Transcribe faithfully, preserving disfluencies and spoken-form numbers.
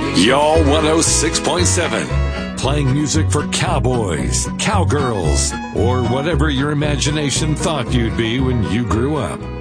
Y'all one oh six point seven. Playing music for cowboys, cowgirls, or whatever your imagination thought you'd be when you grew up.